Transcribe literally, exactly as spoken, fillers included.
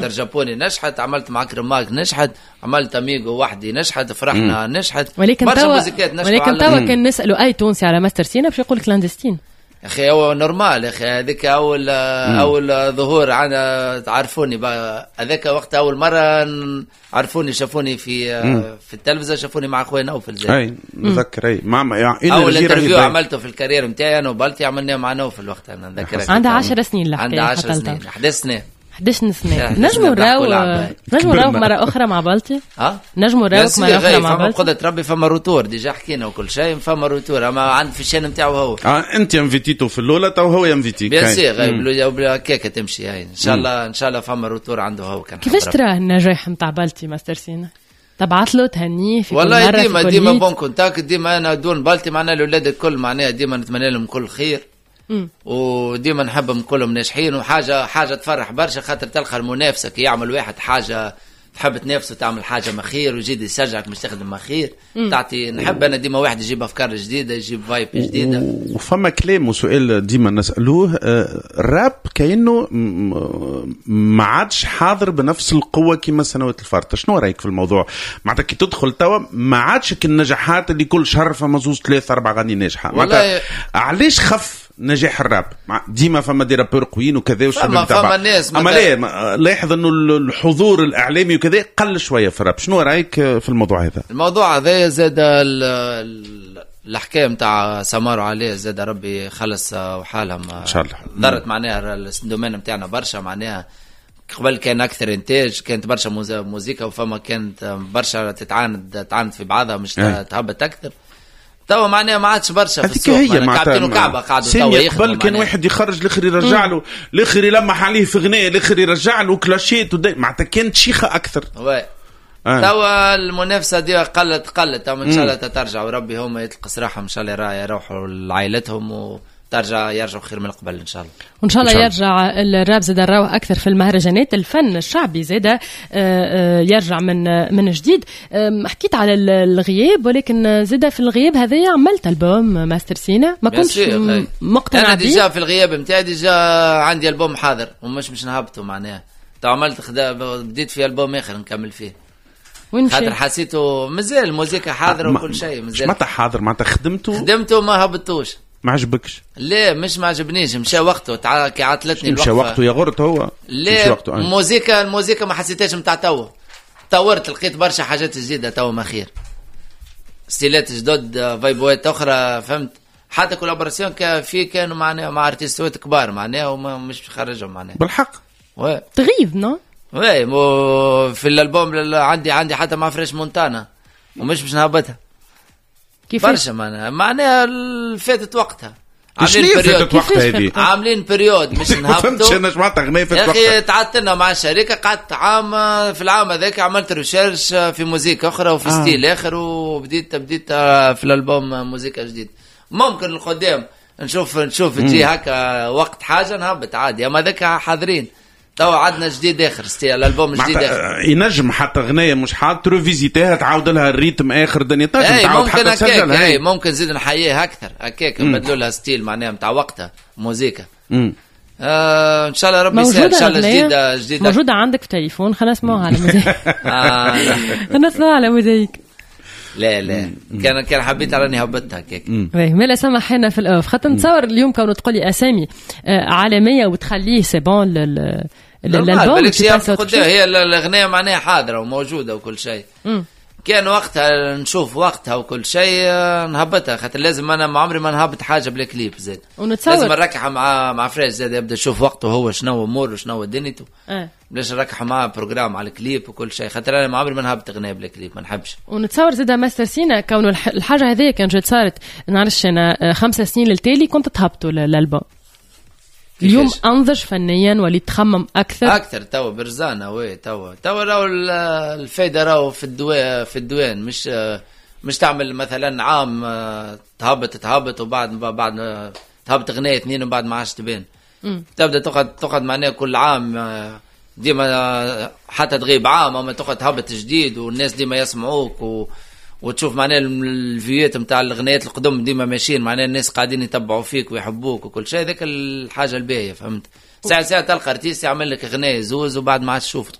جابوني نجحت، عملت مع كرماك نجحت، عملت اميغو وحدي نجحت، فرحنا مم. نجحت. ولكن توا ولكن توا كان نسالوا اي تونسي على ماستر سينا باش يقول كلاندستين. يا اخي هو نورمال يا اخي، هذيك اول مم. اول ظهور انا تعرفوني بقى هذاك وقت اول مره عرفوني شافوني في مم. في التلفزه، شافوني مع اخويا نوفل زي اي نذكر اي مع يعني اول انترفيو عملته في الكارير نتاعي انا وبلتي، عملناه مع نوفل وقت انا نذكر عندها عشر سنين لحكايه، عندها عشر سنين احداث سنين احداش نسمع. نجموا نراو نجموا نراو مرة أخرى مع بالتي. اه نجموا نراو مرة أخرى مع بالتي. قدرة ربي فما روتور ديجا حكينا وكل شيء، فما روتور أما عند في الشين نتاعو هو. اه أنت انفيتيتو في الأولى تو هو ينفيتي. بيان سي غير بلا كيكة تمشي هاي إن شاء الله إن شاء الله فما روتور عنده هو. كان كيفاش تراه النجاح نتاع بالتي ماستر سينا؟ تبعت له تهنيه في والله ديما ديما بون كونتاكت، ديما أنا دون بالتي معنا الأولاد الكل معناها ديما نتمنى لهم كل خير. مم. وديما نحبهم كلهم ناجحين، وحاجه حاجه تفرح برشا خاطر تلقى المنافسه كي يعمل واحد حاجه تحب تنافسه تعمل حاجه مخير ويجي يشجعك باش تخدم مخير تعطي. نحب انا ديما واحد يجيب افكار جديده يجيب فايب جديده. وفما كلام وسؤال ديما نسالوه، الراب كأنه ما عادش حاضر بنفس القوه كما سنوات الفارطه، شنو رايك في الموضوع؟ معناتها كي تدخل توا ما عادش النجاحات اللي كل شهر فما زوج ثلاثه اربع غني ناجحه، والله علاش خف نجاح الراب؟ ديما فما دي رابور قويين وكذا وشباب فما ناس اما لا لاحظ انه الحضور الاعلامي وكذا قل شويه في الراب. شنو رايك في الموضوع هذا؟ الموضوع هذا زاد الحكايه نتاع سماروا عليه زاد ربي خلص وحالهم ان شاء الله. ضرت معناها الدومين نتاعنا برشا، معناها قبل كان اكثر انتاج، كانت برشا موزيكا وفما كانت برشا تتعاند تعاند في بعضها مش تهبط اكثر. توا معناها ما عادش برشا في السوق، كابتن وكعبه قاعدوا توا يخدموا. قبل كان واحد يخرج الاخر يرجع له، الاخر يلمح عليه في غناء، الاخر يرجع له كلاشيت، معناتها كانت شيخه اكثر. وي آه. توا المنافسه دي قلت قلت توا ان شاء الله ترجع وربي هم يتلقى صراحه ان شاء الله يروحوا لعائلتهم وترجع يرجعوا خير من قبل ان شاء الله. وان شاء الله يرجع الراب زاد نراوه اكثر في المهرجانات، الفن الشعبي زاد يرجع من من جديد. حكيت على الغياب ولكن زاد في الغياب هذايا عملت البوم ماستر سينا، ما كنتش مقتنع انا ديجا في الغياب نتاعي ديجا عندي البوم حاضر ومش مش نهبطه معناها. تو عملت خدا بديت في البوم اخر نكمل فيه خاطر حسيته مازال الموسيقى حاضره وكل شيء مازال. متى حاضر معناتها خدمته خدمته ما هبطوش. ما عجبكش؟ لا مش ما عجبنيش، مشى وقته تع... كي عطلتني الوقت. مشى وقته يا غرت هو. لا الموسيقى الموسيقى ما حسيتهاش نتاع توا، طورت لقيت برشا حاجات جديده توا ما خير، ستيلات جدد فايبوات اخرى فهمت. حتى كولابوراسيون كان في كانوا معناها مع ارتيستوات كبار معناها وما مش خرجهم معناها بالحق. وي تغيب نو وي مو في الالبوم عندي عندي حتى مع فريش مونتانا ومش مش نهبطها كيف برشا معناها معناها فاتت وقتها. عاملين بريود وقتها عاملين بريود مش نهبطوا. فهمتش انا سمعت اغنيه في الوقت. يا اخي تعطلنا مع الشركه، قعدت عام في العام هذاك عملت ريشيرش في موسيقى اخرى وفي آه. ستيل اخر وبديت بديت في الالبوم موسيقى جديد. ممكن القدام نشوف نشوف تجي هكا وقت حاجه نهبط عادي، اما ذاك حاضرين توا عندنا جديد اخر ستيل الالبوم جديد اخر. ينجم حتى اغنيه مش حاط تروفيزيتيها تعاود لها الريتم اخر دنيا تنجم تعاود حتى تسجلها. اي ممكن زيد نحييها اكثر هكاك نبدلوا لها ستيل معناها نتاع وقتها موسيقى. آه ان شاء الله ربي يسهل ان شاء الله جديده جديده موجوده عندك في التليفون. خلينا نسمعوها على مزيك. خلينا نسمعوها على مزيك. لا لا كان كان حبيت راني هبطتها هكاك. مالا سامحنا في الاوف خاطر نتصور اليوم كونوا تقولي اسامي عالميه وتخليه سي بون لل الالبوم هي الاغنيه معناها حاضره وموجوده وكل شيء. كان وقتها نشوف وقتها وكل شيء نهبطها خاطر لازم انا ما عمري ما نهبط حاجه بلا كليب زاد لازم نركح مع مع فريش زاد يبدا نشوف وقته هو شنو اموره شنو دنيته أه. بلاش نركح معاه بروجرام على الكليب وكل شيء خاطر انا ما عمري ما نهبط اغنيه بلا كليب ما نحبش. ونتصور زاد ماستر سينا كونه الحاجه هذه كان جات صارت نعرفش انا خمسة سنين للتالي كنت تهبطوا للالبوم اليوم انضج فنيا وليت تخمم اكثر اكثر توا برزانه وي توا توا راهو الفايده راهو في الدواء في الدوان مش مش تعمل مثلا عام تهبط تهبط وبعد بعد تهبط اغنيه اثنين وبعد ما عادش تبان. تبدا تقعد تقعد معناها كل عام ديما حتى تغيب عام اما تقعد تهبط جديد والناس ديما يسمعوك و وتشوف معناها الفيوات نتاع الاغنيات القدم ديما ماشيين معناها الناس قاعدين يتبعوا فيك ويحبوك وكل شيء. ذاك الحاجه الباهيه فهمت ساعة ساعة تلقى ارتيست يعمل لك اغنية زوز وبعد ما عادش تشوف